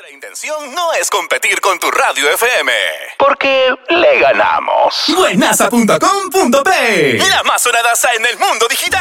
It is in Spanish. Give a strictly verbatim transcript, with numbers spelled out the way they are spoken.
La intención no es competir con tu radio F M, porque le ganamos. Buenaza punto com punto pe, la más sonadaza en el mundo digital.